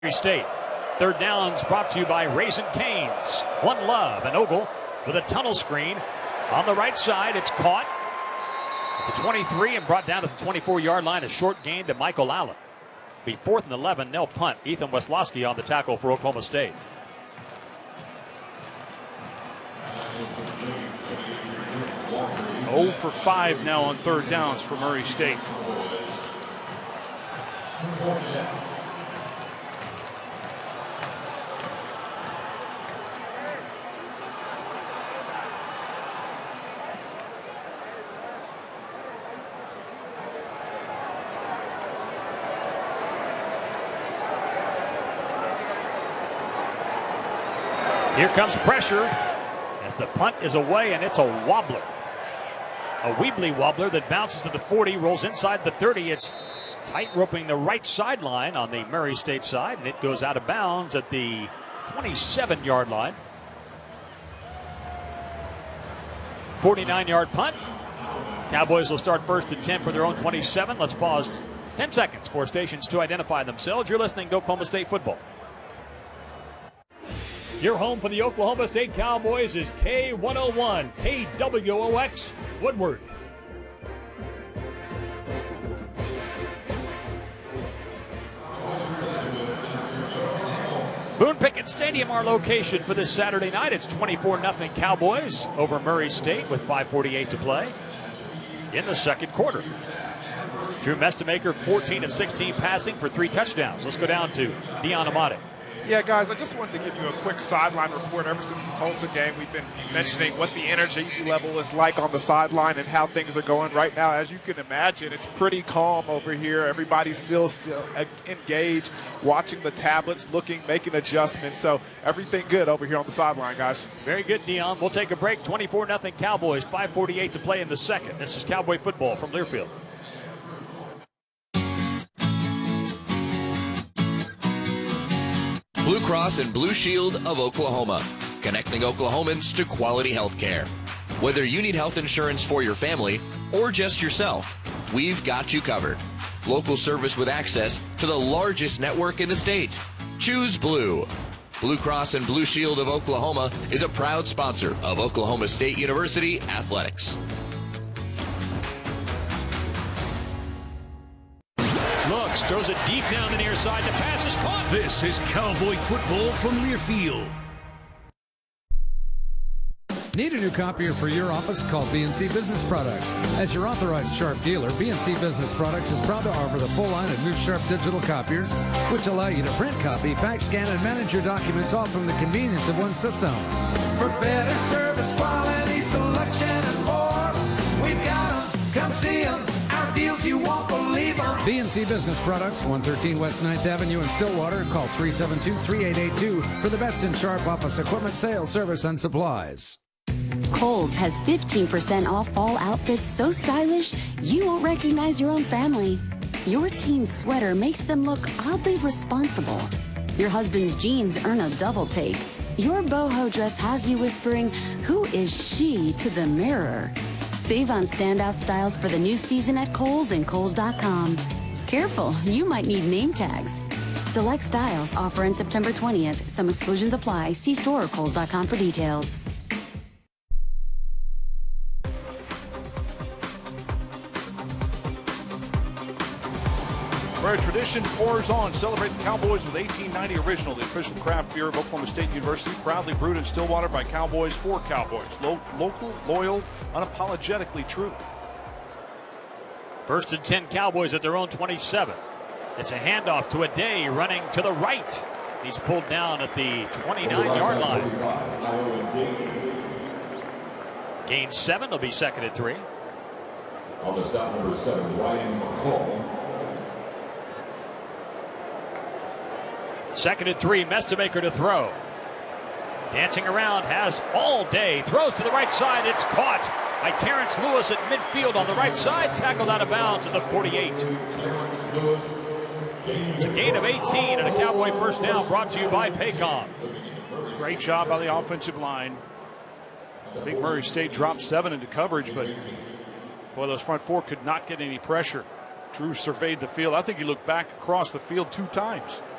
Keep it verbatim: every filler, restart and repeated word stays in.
State. Third downs brought to you by Raising Cane's. One Love and Ogle with a tunnel screen on the right side. It's caught at the twenty-three and brought down to the twenty-four-yard line. A short gain to Michael Allen. Be fourth and eleven. Nell punt. Ethan Weslowski on the tackle for Oklahoma State. oh for five now on third downs for Murray State. Here comes pressure as the punt is away, and it's a wobbler. A Weebly wobbler that bounces to the forty, rolls inside the thirty. It's tight roping the right sideline on the Murray State side, and it goes out of bounds at the twenty-seven-yard line. forty-nine-yard punt. Cowboys will start first and ten for their own twenty-seven. Let's pause ten seconds for stations to identify themselves. You're listening to Oklahoma State football. Your home for the Oklahoma State Cowboys is K one oh one, K W O X, Woodward. Boone Pickett Stadium, our location for this Saturday night. It's twenty-four nothing Cowboys over Murray State with five forty-eight to play in the second quarter. Drew Mestemaker, fourteen of sixteen passing for three touchdowns. Let's go down to Dion Amati. Yeah, guys, I just wanted to give you a quick sideline report. Ever since the Tulsa game, we've been mentioning what the energy level is like on the sideline and how things are going right now. As you can imagine, it's pretty calm over here. Everybody's still still engaged, watching the tablets, looking, making adjustments. So everything good over here on the sideline, guys. Very good, Dion. We'll take a break. twenty-four nothing Cowboys, five forty-eight to play in the second. This is Cowboy football from Learfield. Blue Cross and Blue Shield of Oklahoma, connecting Oklahomans to quality health care. Whether you need health insurance for your family or just yourself, we've got you covered. Local service with access to the largest network in the state. Choose Blue. Blue Cross and Blue Shield of Oklahoma is a proud sponsor of Oklahoma State University Athletics. Looks, throws it deep down the near side. The pass is caught. This is Cowboy football from Learfield. Need a new copier for your office? Call B and C Business Products. As your authorized Sharp dealer, B and C Business Products is proud to offer the full line of new Sharp digital copiers, which allow you to print, copy, fax, scan, and manage your documents all from the convenience of one system. For better service, quality, selection, and more, we've got them. Come see them. Our deals you won't believe them. B and C Business Products, one thirteen West ninth Avenue in Stillwater. Call three seven two, three eight eight two for the best in Sharp office equipment, sales, service, and supplies. Kohl's has fifteen percent off fall outfits so stylish you won't recognize your own family. Your teen's sweater makes them look oddly responsible. Your husband's jeans earn a double take. Your boho dress has you whispering, "Who is she?" to the mirror. Save on standout styles for the new season at Kohl's and Kohl's dot com. Careful, you might need name tags. Select styles offer in September twentieth. Some exclusions apply. See store or Kohl's dot com for details. Where tradition pours on, celebrate the Cowboys with eighteen ninety Original, the official craft beer of Oklahoma State University, proudly brewed in Stillwater by Cowboys for Cowboys. Lo- local, loyal, unapologetically true. First and ten Cowboys at their own twenty-seven. It's a handoff to a Day running to the right. He's pulled down at the twenty-nine-yard line. Gain seven, will be second and three. On the stop, number seven, Ryan McCall. Second and three, Mestemaker to throw. Dancing around, has all day. Throws to the right side. It's caught by Terrence Lewis at midfield on the right side. Tackled out of bounds at the forty-eight. It's a gain of eighteen and a Cowboy first down brought to you by Paycom. Great job by the offensive line. I think Murray State dropped seven into coverage, but boy, those front four could not get any pressure. Drew surveyed the field. I think he looked back across the field two times.